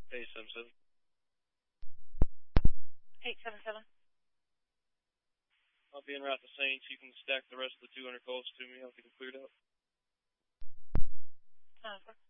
877. 877. I'll be en route to Saints. You can stack the rest of the 200 calls to me. I'll get them cleared up. 10-4.